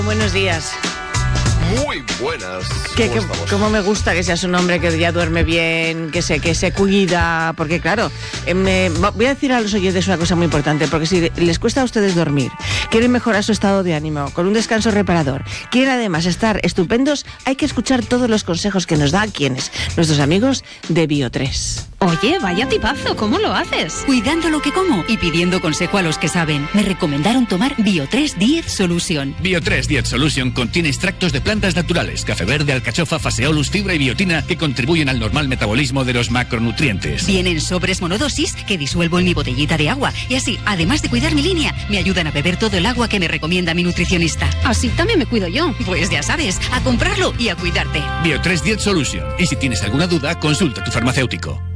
Buenos días. Muy buenas. Cómo me gusta que seas un hombre que ya duerme bien, que se cuida, porque claro, voy a decir a los oyentes una cosa muy importante, porque si les cuesta a ustedes dormir, quieren mejorar su estado de ánimo con un descanso reparador, quieren además estar estupendos, hay que escuchar todos los consejos que nos dan nuestros amigos de Bio3. Oye, vaya tipazo, ¿cómo lo haces? Cuidando lo que como y pidiendo consejo a los que saben. Me recomendaron tomar Bio3 Diet Solution. Bio3 Diet Solution contiene extractos de plantas naturales, café verde, alcachofa, faseolus, fibra y biotina que contribuyen al normal metabolismo de los macronutrientes. Vienen sobres monodosis que disuelvo en mi botellita de agua y así, además de cuidar mi línea, me ayudan a beber todo el agua que me recomienda mi nutricionista. Así también me cuido yo. Pues ya sabes, a comprarlo y a cuidarte. Bio3 Diet Solution. Y si tienes alguna duda, consulta a tu farmacéutico.